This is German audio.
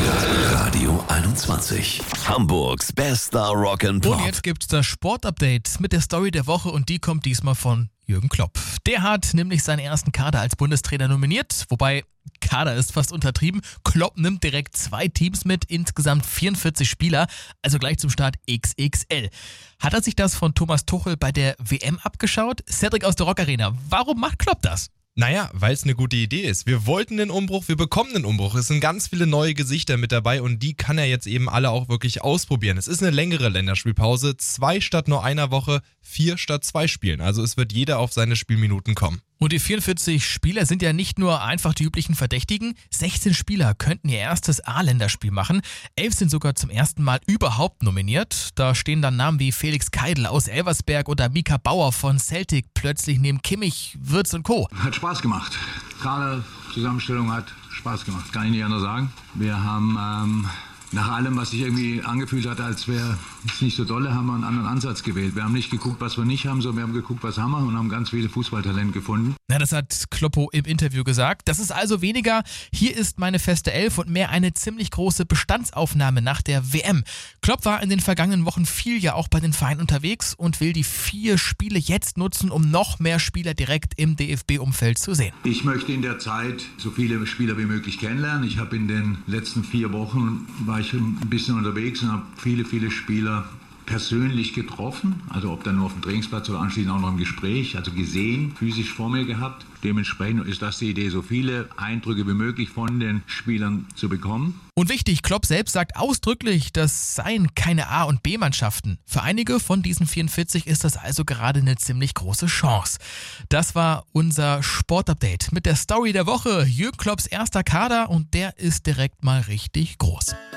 Radio 21. Hamburgs bester Rock'n'Pop. Und jetzt gibt's das Sportupdate mit der Story der Woche und die kommt diesmal von Jürgen Klopp. Der hat nämlich seinen ersten Kader als Bundestrainer nominiert, wobei Kader ist fast untertrieben. Klopp nimmt direkt 2 Teams mit, insgesamt 44 Spieler, also gleich zum Start XXL. Hat er sich das von Thomas Tuchel bei der WM abgeschaut? Cedric aus der Rock Arena, warum macht Klopp das? Naja, weil es eine gute Idee ist. Wir wollten den Umbruch, wir bekommen den Umbruch. Es sind ganz viele neue Gesichter mit dabei und die kann er jetzt eben alle auch wirklich ausprobieren. Es ist eine längere Länderspielpause, 2 statt nur einer Woche, 4 statt 2 Spielen. Also es wird jeder auf seine Spielminuten kommen. Und die 44 Spieler sind ja nicht nur einfach die üblichen Verdächtigen. 16 Spieler könnten ihr erstes A-Länderspiel machen. 11 sind sogar zum ersten Mal überhaupt nominiert. Da stehen dann Namen wie Felix Keidl aus Elversberg oder Mika Bauer von Celtic plötzlich neben Kimmich, Wirtz und Co. Hat Spaß gemacht. Gerade Zusammenstellung hat Spaß gemacht. Kann ich nicht anders sagen. Wir haben nach allem, was sich irgendwie angefühlt hat, als wäre es nicht so dolle, haben wir einen anderen Ansatz gewählt. Wir haben nicht geguckt, was wir nicht haben, sondern wir haben geguckt, was haben wir und haben ganz viele Fußballtalent gefunden. Na, das hat Kloppo im Interview gesagt. Das ist also weniger, hier ist meine feste Elf und mehr eine ziemlich große Bestandsaufnahme nach der WM. Klopp war in den vergangenen Wochen viel ja auch bei den Vereinen unterwegs und will die 4 Spiele jetzt nutzen, um noch mehr Spieler direkt im DFB-Umfeld zu sehen. Ich möchte in der Zeit so viele Spieler wie möglich kennenlernen. Ich habe in den letzten 4 Wochen war ich ein bisschen unterwegs und habe viele Spieler persönlich getroffen, also ob dann nur auf dem Trainingsplatz oder anschließend auch noch im Gespräch, also gesehen, physisch vor mir gehabt. Dementsprechend ist das die Idee, so viele Eindrücke wie möglich von den Spielern zu bekommen. Und wichtig, Klopp selbst sagt ausdrücklich, das seien keine A- und B-Mannschaften. Für einige von diesen 44 ist das also gerade eine ziemlich große Chance. Das war unser Sportupdate mit der Story der Woche. Jürgen Klopps erster Kader und der ist direkt mal richtig groß.